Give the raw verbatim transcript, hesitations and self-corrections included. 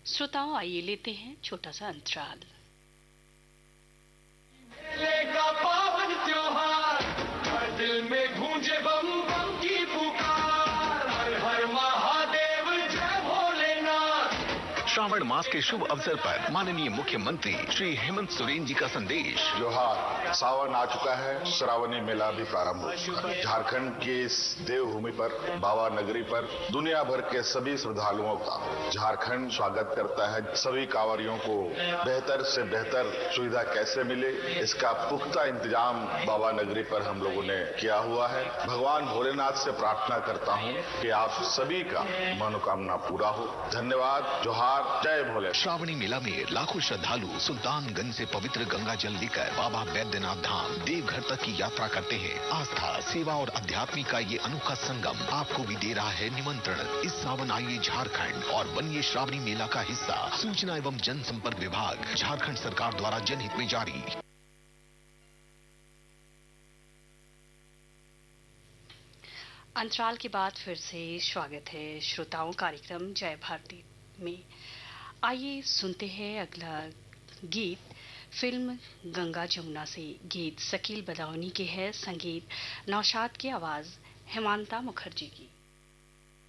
श्रोताओं, आइए लेते हैं छोटा सा अंतराल। मेले का पावन त्योहार, हर दिल में गूंजे बम बम की पुकार, हर हर महादेव जय भोलेनाथ। श्रावण मास के शुभ अवसर पर माननीय मुख्यमंत्री श्री हेमंत सोरेन जी का संदेश। जोहार, सावन आ चुका है, श्रावणी मेला भी प्रारंभ हो चुका है। झारखंड की इस देवभूमि पर, बाबा नगरी पर दुनिया भर के सभी श्रद्धालुओं का झारखंड स्वागत करता है। सभी कांवरियों को बेहतर से बेहतर सुविधा कैसे मिले, इसका पुख्ता इंतजाम बाबा नगरी पर हम लोगों ने किया हुआ है। भगवान भोलेनाथ से प्रार्थना करता हूँ कि आप सभी का मनोकामना पूरा हो। धन्यवाद। जोहार, जय भोले। श्रावणी मेला में लाखों श्रद्धालु सुल्तानगंज से पवित्र गंगा जल लेकर बाबा बैद्यनाथ धाम देवघर तक की यात्रा करते हैं। आस्था, सेवा और अध्यात्म का ये अनोखा संगम आपको भी दे रहा है निमंत्रण। इस सावन आइए झारखंड और बनिए श्रावणी मेला का हिस्सा। सूचना एवं जनसंपर्क विभाग, झारखंड सरकार द्वारा जनहित में जारी। अंतराल के बाद फिर से स्वागत है श्रोताओं। कार्यक्रम जय भारती में आइए सुनते हैं अगला गीत फिल्म गंगा जमुना से। गीत शकील बदाऊनी के है, संगीत नौशाद की, आवाज हेमांता मुखर्जी की।